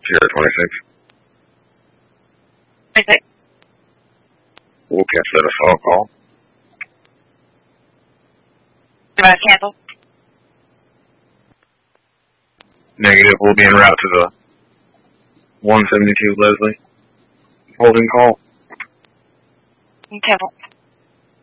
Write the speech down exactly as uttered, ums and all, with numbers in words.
Sierra twenty-six. twenty-six. We'll catch that assault call. Device cancel. Negative. We'll be en route to the one seventy-two Leslie. Holding call. Cancel.